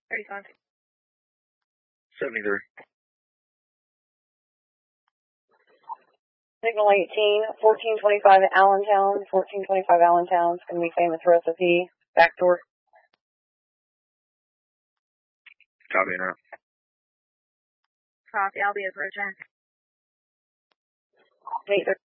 35. 73. Signal 18, 1425 Allentown, 1425 Allentown. It's going to be famous recipe. Back door. Copy now. Copy, I'll be approaching. 8